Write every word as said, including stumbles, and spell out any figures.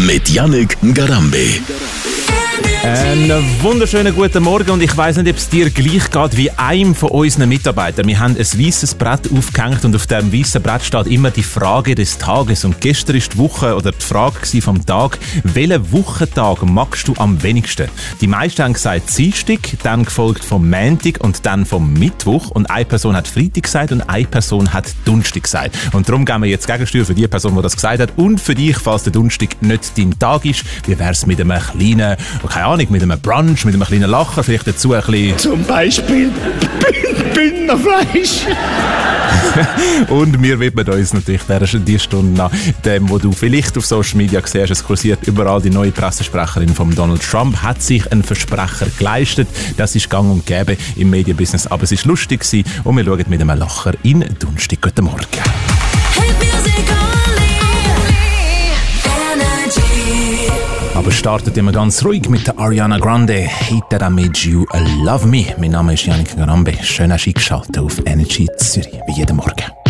mit Yannick Ngarambe. Einen wunderschönen guten Morgen und ich weiss nicht, ob es dir gleich geht wie einem von unseren Mitarbeitern. Wir haben ein weisses Brett aufgehängt und auf diesem weißen Brett steht immer die Frage des Tages. Und gestern war die Woche oder die Frage vom Tag, welchen Wochentag magst du am wenigsten? Die meisten haben gesagt Dienstag, dann gefolgt vom Montag und dann vom Mittwoch. Und eine Person hat Freitag gesagt und eine Person hat Donnerstag gesagt. Und darum geben wir jetzt Gegensteuer für die Person, die das gesagt hat. Und für dich, falls der Donnerstag nicht dein Tag ist, wie wäre es mit einem kleinen, keine Ahnung, mit einem Brunch, mit einem kleinen Lacher, vielleicht dazu ein bisschen... Zum Beispiel Bündnerfleisch. Und wir widmen uns natürlich diese Stunde nach dem, was du vielleicht auf Social Media siehst. Es kursiert überall, die neue Pressesprecherin von Donald Trump hat sich einen Versprecher geleistet. Das ist gang und gäbe im Medienbusiness, aber es war lustig gewesen. Und wir schauen mit einem Lacher in Donnerstag. Guten Morgen. Aber startet immer ganz ruhig mit der Ariana Grande. Hate That I Made You Love Me. Mein Name ist Yannick Ngarambe. Schön, dass du eingeschaltet auf Energy Zürich, wie jeden Morgen.